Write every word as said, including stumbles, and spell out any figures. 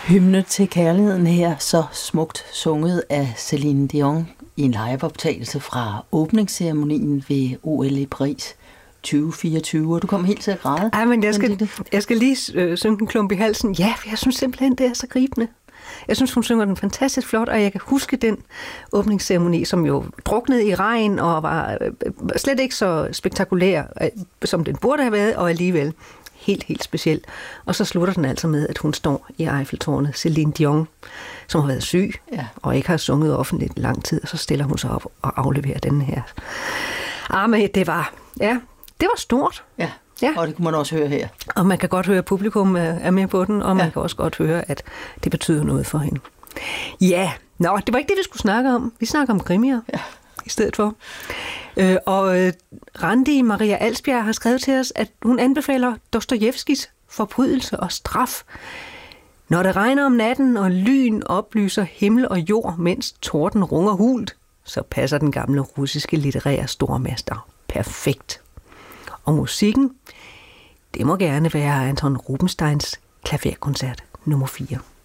Hymne til kærligheden her, så smukt sunget af Céline Dion i en liveoptagelse fra åbningsceremonien ved O L i Paris tyve fireogtyve, og du kom helt til at græde. Ej, men jeg skal, jeg skal lige øh, synge en klump i halsen. Ja, for jeg synes simpelthen, det er så gribende. Jeg synes, hun synger den fantastisk flot, og jeg kan huske den åbningsceremoni, som jo druknede i regn og var øh, slet ikke så spektakulær, øh, som den burde have været, og alligevel helt, helt speciel. Og så slutter den altså med, at hun står i Eiffeltårnet, Céline Dion, som har været syg, ja, og ikke har sunget offentligt i lang tid, og så stiller hun sig op og afleverer den her. Ah, men det var, ja, det var stort. Ja, ja, og det kunne man også høre her. Og man kan godt høre, at publikum er med på den, og man ja. kan også godt høre, at det betyder noget for hende. Ja, nå, det var ikke det, vi skulle snakke om. Vi snakker om krimier ja. i stedet for. Øh, og øh, Randi Maria Alsbjerg har skrevet til os, at hun anbefaler Dostojevskijs Forbrydelse og straf. Når det regner om natten, og lyn oplyser himmel og jord, mens torden runger hult, så passer den gamle russiske litterære stormester perfekt. Og musikken, det må gerne være Anton Rubinsteins klaverkoncert nummer fire.